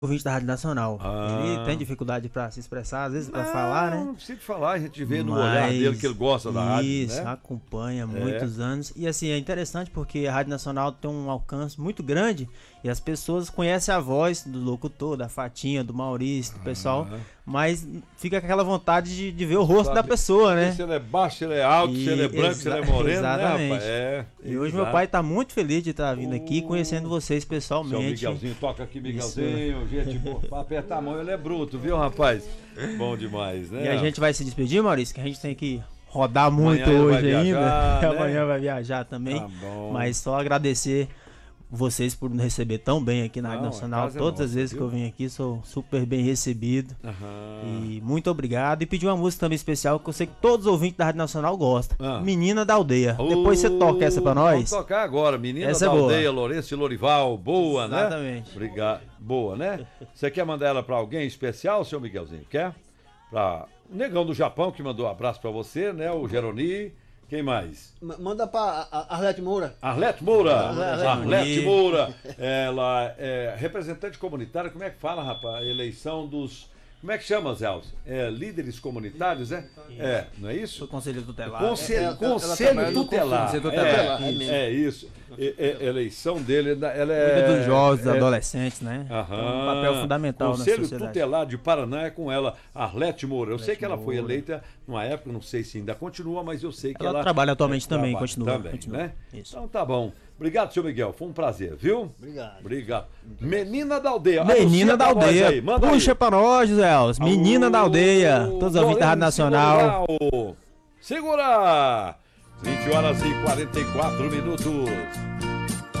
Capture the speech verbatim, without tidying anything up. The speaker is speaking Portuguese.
ouvinte da Rádio Nacional. Ah. Ele tem dificuldade para se expressar, às vezes para Não, falar, né? Não precisa de falar, a gente vê no Mas olhar dele que ele gosta da rádio, isso, né? acompanha há muitos anos. E assim, é interessante porque a Rádio Nacional tem um alcance muito grande e as pessoas conhecem a voz do locutor, da Fatinha, do Maurício, do pessoal, Ah. mas fica com aquela vontade de, de ver o rosto Sabe, da pessoa, né? Se ele é baixo, se ele é alto, E se ele é branco, se ele é moreno, exatamente. né, rapaz? É, E hoje exato. meu pai tá muito feliz de estar vindo aqui, Oh. conhecendo vocês Seu pessoalmente. Miguelzinho, toca aqui, Miguelzinho. Gente, boa, pra apertar a mão, ele é bruto, viu, rapaz? Bom demais, né? E a gente vai se despedir, Maurício, que a gente tem que rodar muito Amanhã ele vai hoje ainda. viajar, né? Amanhã vai viajar também. Tá bom. Mas só agradecer vocês por me receber tão bem aqui na Rádio Não, a Nacional. casa é Todas nossa, as vezes viu? que eu venho aqui, sou super bem recebido. Aham. E muito obrigado. E pedir uma música também especial que eu sei que todos os ouvintes da Rádio Nacional gostam. Ah. Menina da Aldeia. Depois você toca essa pra nós. Vamos tocar agora, Menina Essa da é boa. Aldeia, Lourenço e Lorival. Boa, né? Exatamente. Obrigado. Boa, né? Você quer mandar ela pra alguém especial, seu Miguelzinho? Quer? Pra o Negão do Japão, que mandou um abraço pra você, né? O Geroni. Quem mais? Ma- Manda pra a- a- Arlete Moura. Arlete Moura. Arlete Arlete Moura. Ela é representante comunitária. Como é que fala, rapaz? Eleição dos... Como é que chama, Zé Alves? É, líderes comunitários, é? É, não é isso? Sou conselheiro tutelar. Conselho, Ela- ela conselho trabalha no tutelar. conselho tutelar, É, é mesmo. é isso. E- e- eleição dele, ela é. Cuida dos jovens, dos é- adolescentes, né? Aham. Tem um papel fundamental na Conselho sociedade. Tutelar de Paraná é com ela, Arlete Moura. Eu sei que ela foi Moura. eleita numa época, não sei se ainda continua, mas eu sei que Ela ela. trabalha atualmente também, trabalha continua, Também, continua. né? Isso. Então tá bom. Obrigado, seu Miguel. Foi um prazer, viu? Obrigado. Obrigado. Menina da Aldeia. Menina anuncia da pra nós Aldeia. aí, manda Puxa aí. pra nós, José Alves. Menina da Aldeia. Todos os ouvintes da Rádio Lourenço Nacional. Lorival. Segura! vinte horas e quarenta e quatro minutos.